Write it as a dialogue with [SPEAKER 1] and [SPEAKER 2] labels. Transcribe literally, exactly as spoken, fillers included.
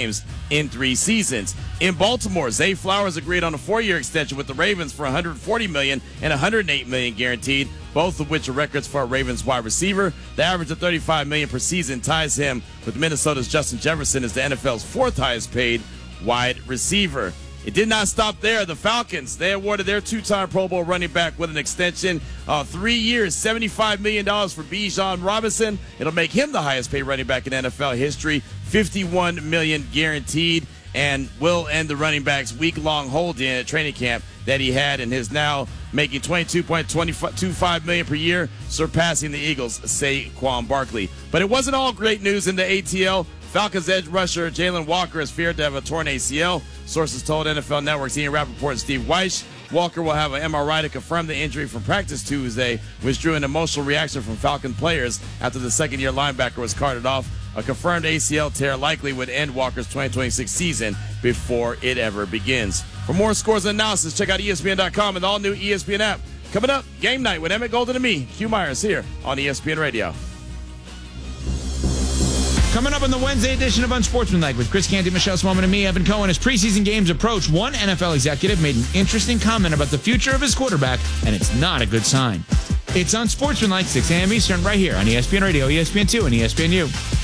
[SPEAKER 1] games in three seasons. In Baltimore, Zay Flowers agreed on a four-year extension with the Ravens for one hundred forty million dollars and one hundred eight million dollars guaranteed, both of which are records for a Ravens wide receiver. The average of thirty-five million dollars per season ties him with Minnesota's Justin Jefferson as the N F L's fourth highest paid wide receiver. It did not stop there. The Falcons, they awarded their two-time Pro Bowl running back with an extension of three years, seventy-five million dollars for Bijan Robinson. It'll make him the highest paid running back in N F L history, fifty-one million dollars guaranteed, and will end the running back's week-long hold-in at training camp that he had and is now making twenty-two point two five million dollars per year, surpassing the Eagles' Saquon Barkley. But it wasn't all great news in the A T L. Falcons edge rusher Jalen Walker is feared to have a torn A C L. Sources told N F L Network's Ian Rappaport and Steve Weiss. Walker will have an M R I to confirm the injury from practice Tuesday, which drew an emotional reaction from Falcon players after the second-year linebacker was carted off. A confirmed A C L tear likely would end Walker's twenty twenty-six season before it ever begins. For more scores and analysis, check out E S P N dot com and the all-new E S P N app. Coming up, Game Night with Emmett Golden and me, Hugh Myers, here on E S P N Radio.
[SPEAKER 2] Coming up on the Wednesday edition of Unsportsmanlike with Chris Canty, Michelle Swoman, and me, Evan Cohen. As preseason games approach, one N F L executive made an interesting comment about the future of his quarterback, and it's not a good sign. It's Unsportsmanlike, six a.m. Eastern, right here on E S P N Radio, E S P N two, and E S P N U.